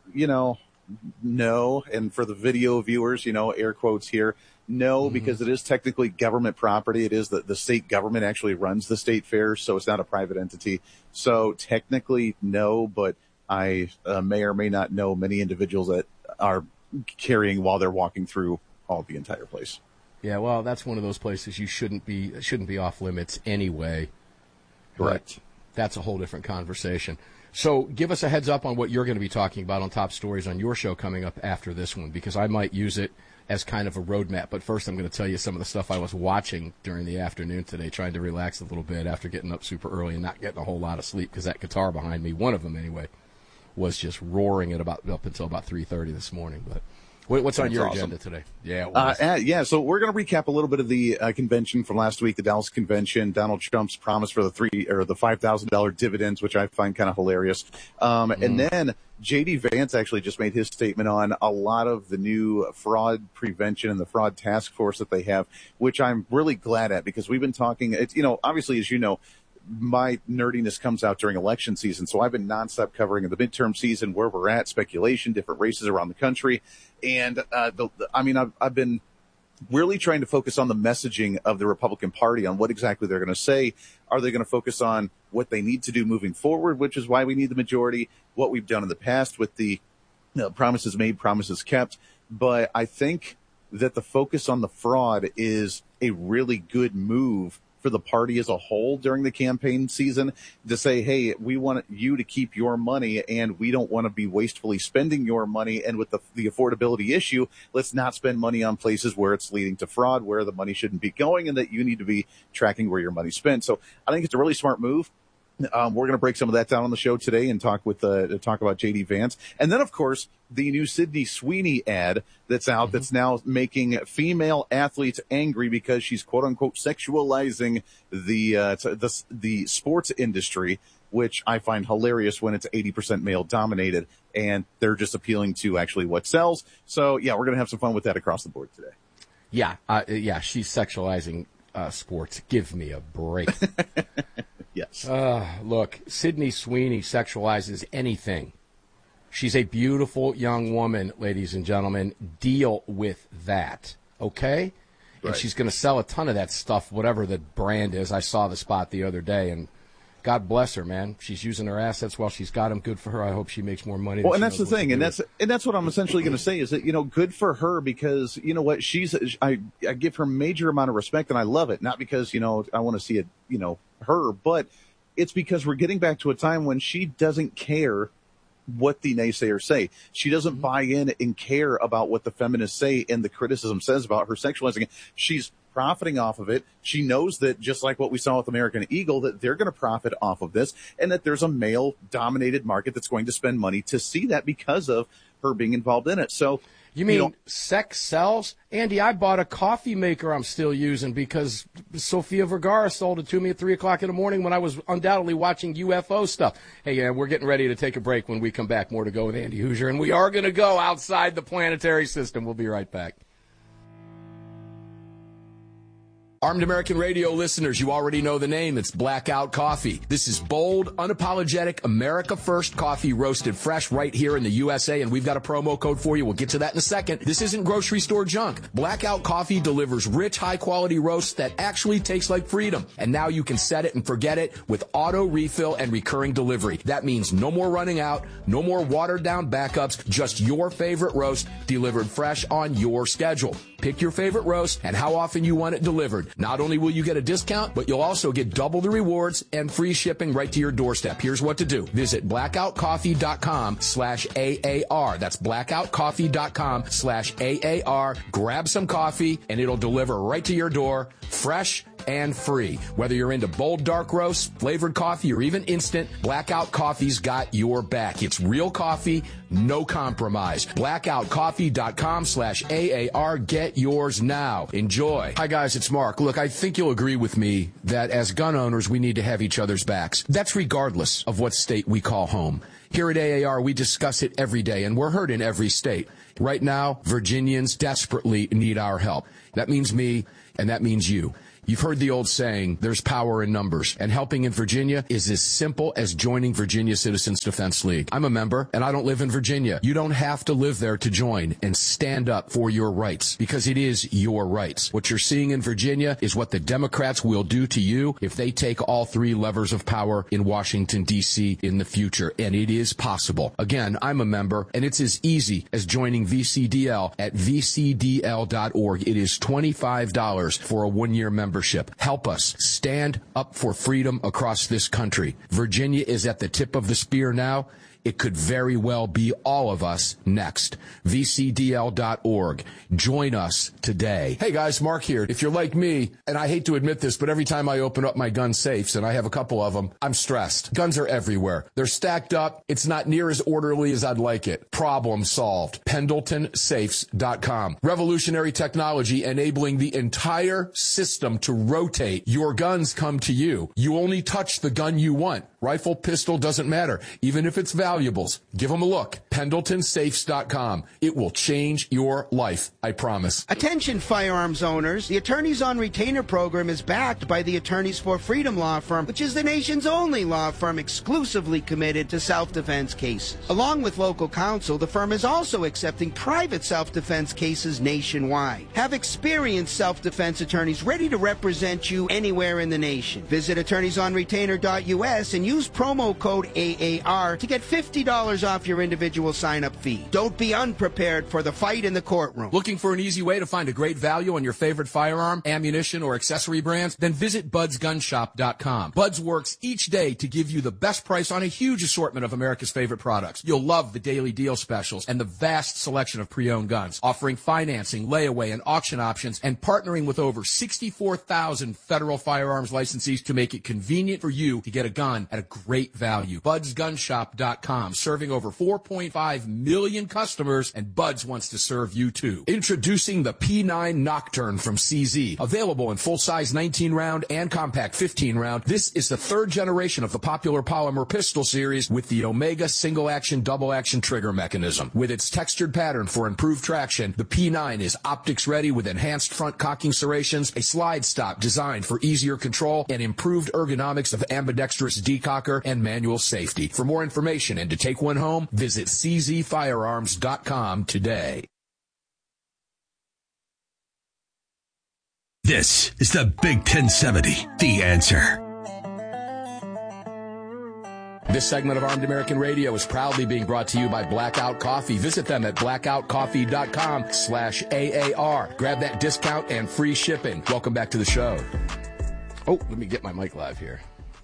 no. And for the video viewers, air quotes here. No, because it is technically government property. It is the state government actually runs the state fair, so it's not a private entity. So technically, no, but I may or may not know many individuals that are carrying while they're walking through the entire place. Yeah, well, that's one of those places you shouldn't be off limits anyway. Correct. But that's a whole different conversation. So give us a heads up on what you're going to be talking about on Top Stories on your show coming up after this one, because I might use it as kind of a roadmap. But first, I'm going to tell you some of the stuff I was watching during the afternoon today, trying to relax a little bit after getting up super early and not getting a whole lot of sleep, because that guitar behind me, one of them anyway, was just roaring up until about 3:30 this morning. But what's on your agenda today? Yeah, so we're going to recap a little bit of the convention from last week, the Dallas convention, Donald Trump's promise for the $5,000 dividends, which I find kind of hilarious. And then J.D. Vance actually just made his statement on a lot of the new fraud prevention and the fraud task force that they have, which I'm really glad at, because we've been talking, it's, obviously, as you know, my nerdiness comes out during election season. So I've been nonstop covering the midterm season, where we're at, speculation, different races around the country. And, I've been really trying to focus on the messaging of the Republican Party, on what exactly they're going to say. Are they going to focus on what they need to do moving forward, which is why we need the majority, what we've done in the past with the promises made, promises kept. But I think that the focus on the fraud is a really good move for the party as a whole during the campaign season, to say, hey, we want you to keep your money and we don't want to be wastefully spending your money. And with the affordability issue, let's not spend money on places where it's leading to fraud, where the money shouldn't be going, and that you need to be tracking where your money's spent. So I think it's a really smart move. We're going to break some of that down on the show today and talk about J.D. Vance. And then, of course, the new Sydney Sweeney ad that's out, that's now making female athletes angry because she's, quote unquote, sexualizing the sports industry, which I find hilarious when it's 80% male dominated, and they're just appealing to actually what sells. So yeah, we're going to have some fun with that across the board today. Yeah. She's sexualizing sports. Give me a break. Yes. Look, Sydney Sweeney sexualizes anything. She's a beautiful young woman, ladies and gentlemen. Deal with that, okay? Right. And she's going to sell a ton of that stuff, whatever the brand is. I saw the spot the other day, and God bless her, man. She's using her assets while she's got them. Good for her. I hope she makes more money. Well, and that's the thing, and that's what I'm essentially going to say, is that, good for her, because you know what, I give her major amount of respect, and I love it. Not because I want to see it, her, but it's because we're getting back to a time when she doesn't care what the naysayers say. She doesn't buy in and care about what the feminists say and the criticism says about her sexualizing it. She's profiting off of it. She knows that, just like what we saw with American Eagle, that they're going to profit off of this, and that there's a male-dominated market that's going to spend money to see that because of her being involved in it. So you mean sex sells? Andy, I bought a coffee maker I'm still using because Sofia Vergara sold it to me at 3 o'clock in the morning when I was undoubtedly watching UFO stuff. Hey, we're getting ready to take a break. When we come back, more to go with Andy Hoosier, and we are going to go outside the planetary system. We'll be right back. Armed American Radio listeners, you already know the name. It's Blackout Coffee. This is bold, unapologetic, America First coffee, roasted fresh right here in the USA, and we've got a promo code for you. We'll get to that in a second. This isn't grocery store junk. Blackout Coffee delivers rich, high-quality roasts that actually taste like freedom. And now you can set it and forget it with auto refill and recurring delivery. That means no more running out, no more watered-down backups, just your favorite roast delivered fresh on your schedule. Pick your favorite roast and how often you want it delivered. Not only will you get a discount, but you'll also get double the rewards and free shipping right to your doorstep. Here's what to do. Visit blackoutcoffee.com/AAR. That's blackoutcoffee.com/AAR. Grab some coffee and it'll deliver right to your door, fresh and free. Whether you're into bold dark roasts, flavored coffee, or even instant, Blackout Coffee's got your back. It's real coffee, no compromise. Blackoutcoffee.com/AAR. Get yours now. Enjoy. Hi guys, it's Mark. Look, I think you'll agree with me that as gun owners, we need to have each other's backs. That's regardless of what state we call home. Here at AAR, we discuss it every day, and we're heard in every state. Right now, Virginians desperately need our help. That means me, and that means you. You've heard the old saying, there's power in numbers, and helping in Virginia is as simple as joining Virginia Citizens Defense League. I'm a member, and I don't live in Virginia. You don't have to live there to join and stand up for your rights, because it is your rights. What you're seeing in Virginia is what the Democrats will do to you if they take all three levers of power in Washington, D.C. in the future, and it is possible. Again, I'm a member, and it's as easy as joining VCDL at vcdl.org. It is $25 for a one-year membership. Help us stand up for freedom across this country. Virginia is at the tip of the spear now. It could very well be all of us next. VCDL.org. Join us today. Hey guys, Mark here. If you're like me, and I hate to admit this, but every time I open up my gun safes, and I have a couple of them, I'm stressed. Guns are everywhere. They're stacked up. It's not near as orderly as I'd like it. Problem solved. PendletonSafes.com. Revolutionary technology enabling the entire system to rotate. Your guns come to you. You only touch the gun you want. Rifle, pistol, doesn't matter. Even if it's valuables, give them a look. PendletonSafes.com. It will change your life, I promise. Attention firearms owners. The Attorneys on Retainer program is backed by the Attorneys for Freedom law firm, which is the nation's only law firm exclusively committed to self-defense cases. Along with local counsel, the firm is also accepting private self-defense cases nationwide. Have experienced self-defense attorneys ready to represent you anywhere in the nation. Visit attorneysonretainer.us and use promo code AAR to get $50 off your individual sign-up fee. Don't be unprepared for the fight in the courtroom. Looking for an easy way to find a great value on your favorite firearm, ammunition, or accessory brands? Then visit budsgunshop.com. Buds works each day to give you the best price on a huge assortment of America's favorite products. You'll love the daily deal specials and the vast selection of pre-owned guns, offering financing, layaway, and auction options, and partnering with over 64,000 federal firearms licensees to make it convenient for you to get a gun at a great value. budsgunshop.com, serving over 4.5 million customers, and Buds wants to serve you too. Introducing the P9 Nocturne from CZ, available in full-size 19-round and compact 15-round. This is the third generation of the popular polymer pistol series with the Omega single-action, double-action trigger mechanism. With its textured pattern for improved traction, the P9 is optics-ready with enhanced front cocking serrations, a slide stop designed for easier control, and improved ergonomics of ambidextrous decocker and manual safety. For more information and to take one home, visit czfirearms.com today. This is the Big 1070, The Answer. This segment of Armed American Radio is proudly being brought to you by Blackout Coffee. Visit them at blackoutcoffee.com/AAR. Grab that discount and free shipping. Welcome back to the show. Oh, let me get my mic live here.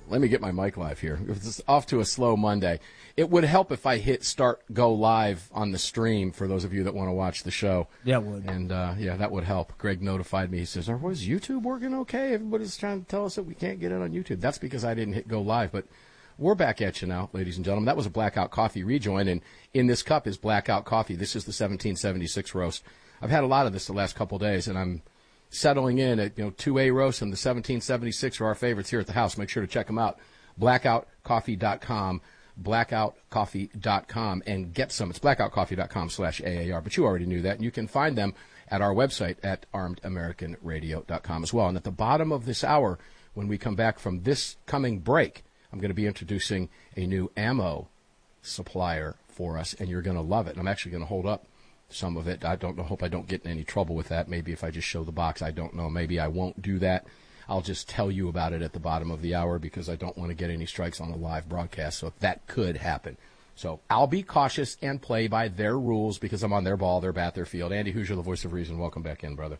It's off to a slow Monday. It would help if I hit start go live on the stream for those of you that want to watch the show. Yeah, it would. And, that would help. Greg notified me. He says, was YouTube working okay? Everybody's trying to tell us that we can't get it on YouTube. That's because I didn't hit go live. But we're back at you now, ladies and gentlemen. That was a Blackout Coffee rejoin, and in this cup is Blackout Coffee. This is the 1776 roast. I've had a lot of this the last couple days, and I'm settling in at 2A roast and the 1776 are our favorites here at the house. Make sure to check them out. Blackoutcoffee.com, blackoutcoffee.com, and get some. It's blackoutcoffee.com/AAR, but you already knew that, and you can find them at our website at armedamericanradio.com as well. And at the bottom of this hour, when we come back from this coming break, I'm going to be introducing a new ammo supplier for us, and you're going to love it. And I'm actually going to hold up some of it. I don't know. Hope I don't get in any trouble with that. Maybe if I just show the box, I don't know. Maybe I won't do that. I'll just tell you about it at the bottom of the hour because I don't want to get any strikes on a live broadcast, so that could happen. So I'll be cautious and play by their rules because I'm on their ball, their bat, their field. Andy Hoosier, the voice of reason. Welcome back in, brother.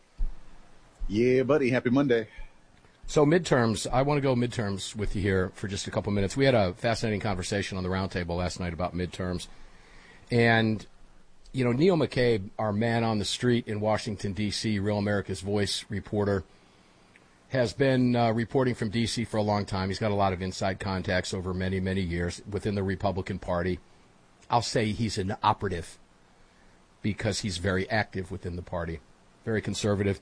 Yeah, buddy. Happy Monday. So midterms, I want to go midterms with you here for just a couple minutes. We had a fascinating conversation on the roundtable last night about midterms. And, you know, Neil McCabe, our man on the street in Washington, D.C., Real America's Voice reporter, has been reporting from D.C. for a long time. He's got a lot of inside contacts over many, many years within the Republican Party. I'll say he's an operative because he's very active within the party, very conservative.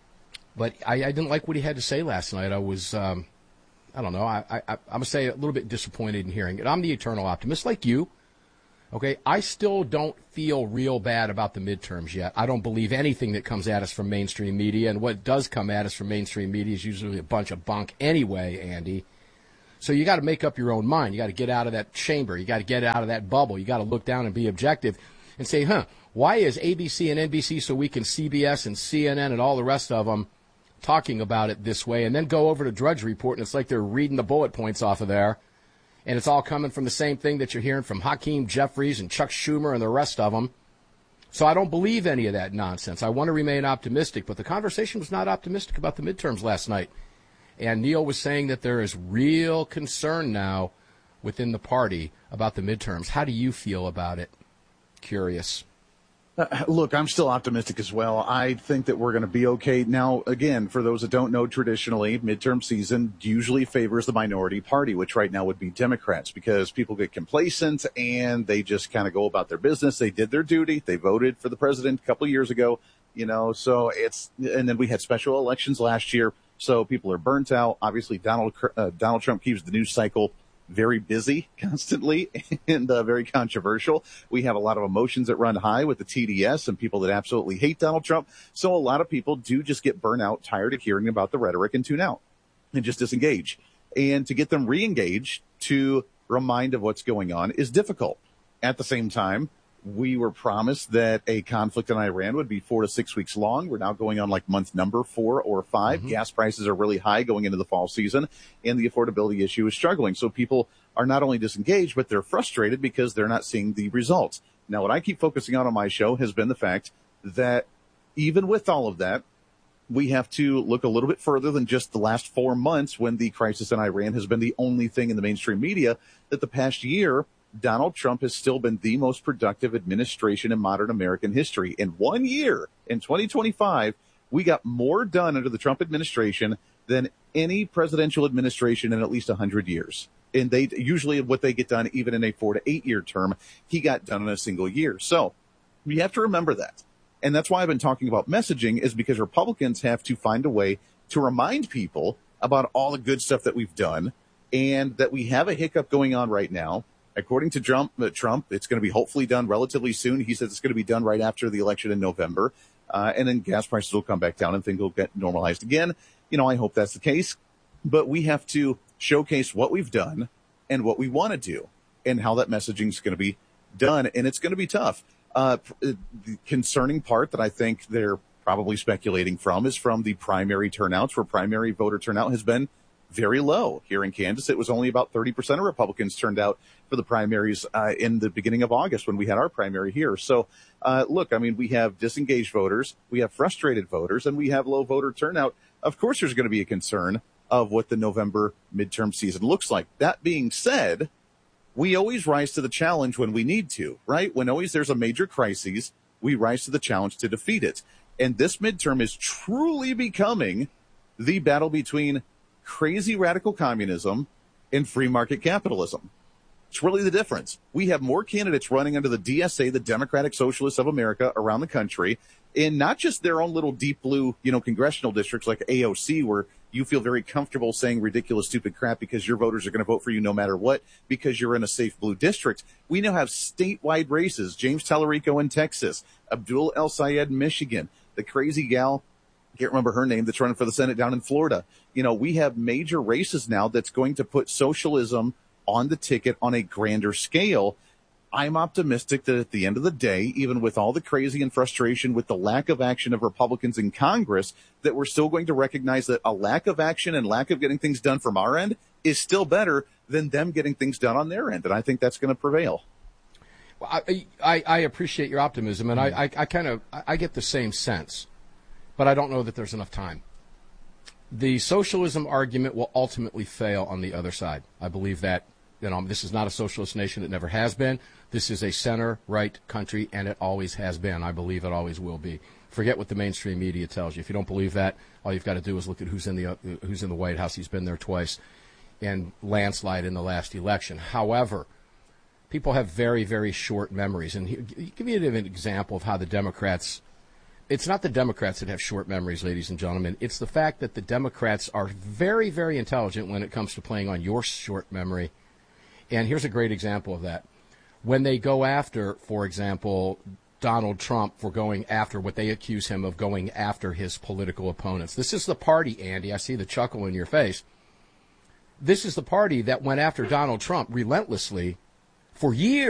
But I didn't like what he had to say last night. I was, I don't know, I'm going to say a little bit disappointed in hearing it. I'm the eternal optimist like you. Okay, I still don't feel real bad about the midterms yet. I don't believe anything that comes at us from mainstream media, and what does come at us from mainstream media is usually a bunch of bunk anyway, Andy. So you got to make up your own mind. You got to get out of that chamber. You got to get out of that bubble. You got to look down and be objective and say, why is ABC and NBC so weak and CBS and CNN and all the rest of them talking about it this way? And then go over to Drudge Report, and it's like they're reading the bullet points off of there. And it's all coming from the same thing that you're hearing from Hakeem Jeffries and Chuck Schumer and the rest of them. So I don't believe any of that nonsense. I want to remain optimistic, but the conversation was not optimistic about the midterms last night. And Neil was saying that there is real concern now within the party about the midterms. How do you feel about it? Curious. Look, I'm still optimistic as well. I think that we're going to be okay. Now, again, for those that don't know, traditionally, midterm season usually favors the minority party, which right now would be Democrats, because people get complacent and they just kind of go about their business. They did their duty. They voted for the president a couple of years ago, so and then we had special elections last year. So people are burnt out. Obviously, Donald Trump keeps the news cycle very busy constantly and very controversial. We have a lot of emotions that run high with the TDS and people that absolutely hate Donald Trump. So a lot of people do just get burnt out, tired of hearing about the rhetoric, and tune out and just disengage. And to get them re-engaged to remind of what's going on is difficult. At the same time, we were promised that a conflict in Iran would be 4 to 6 weeks long. We're now going on like month number 4 or 5. Mm-hmm. Gas prices are really high going into the fall season, and the affordability issue is struggling. So people are not only disengaged, but they're frustrated because they're not seeing the results. Now, what I keep focusing on my show has been the fact that even with all of that, we have to look a little bit further than just the last 4 months when the crisis in Iran has been the only thing in the mainstream media. That the past year, Donald Trump has still been the most productive administration in modern American history. In 1 year, in 2025, we got more done under the Trump administration than any presidential administration in at least 100 years. And they usually what they get done, even in a 4 to 8 year term, he got done in a single year. So we have to remember that. And that's why I've been talking about messaging, is because Republicans have to find a way to remind people about all the good stuff that we've done, and that we have a hiccup going on right now. According to Trump, it's going to be hopefully done relatively soon. He says it's going to be done right after the election in November. And then gas prices will come back down and things will get normalized again. I hope that's the case. But we have to showcase what we've done and what we want to do and how that messaging is going to be done. And it's going to be tough. The concerning part that I think they're probably speculating from is from the primary turnouts, where primary voter turnout has been very low. Here in Kansas, it was only about 30% of Republicans turned out for the primaries in the beginning of August when we had our primary here. So, look, we have disengaged voters, we have frustrated voters, and we have low voter turnout. Of course, there's going to be a concern of what the November midterm season looks like. That being said, we always rise to the challenge when we need to, right? When always there's a major crisis, we rise to the challenge to defeat it. And this midterm is truly becoming the battle between crazy radical communism and free market capitalism. It's really the difference. We have more candidates running under the DSA, the Democratic Socialists of America, around the country, in not just their own little deep blue, congressional districts like AOC, where you feel very comfortable saying ridiculous, stupid crap because your voters are going to vote for you no matter what because you're in a safe blue district. We now have statewide races. James Tallarico in Texas, Abdul El Sayed in Michigan, the crazy gal, can't remember her name, that's running for the Senate down in Florida. We have major races now that's going to put socialism on the ticket on a grander scale. I'm optimistic that at the end of the day, even with all the crazy and frustration with the lack of action of Republicans in Congress, that we're still going to recognize that a lack of action and lack of getting things done from our end is still better than them getting things done on their end. And I think that's going to prevail. I appreciate your optimism, and I get the same sense, but I don't know that there's enough time. The socialism argument will ultimately fail on the other side. I believe that. This is not a socialist nation. It never has been. This is a center-right country, and it always has been. I believe it always will be. Forget what the mainstream media tells you. If you don't believe that, all you've got to do is look at who's in the White House. He's been there twice, and landslide in the last election. However, people have very, very short memories. And give me an example of how the Democrats. It's not the Democrats that have short memories, ladies and gentlemen. It's the fact that the Democrats are very, very intelligent when it comes to playing on your short memory. And here's a great example of that. When they go after, for example, Donald Trump for going after what they accuse him of going after his political opponents. This is the party, Andy. I see the chuckle in your face. This is the party that went after Donald Trump relentlessly for years.